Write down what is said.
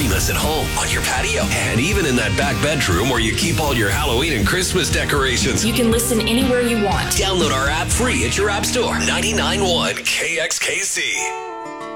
stream us at home, on your patio, and even in that back bedroom where you keep all your Halloween and Christmas decorations. You can listen anywhere you want. Download our app free at your app store. 99.1 KXKC.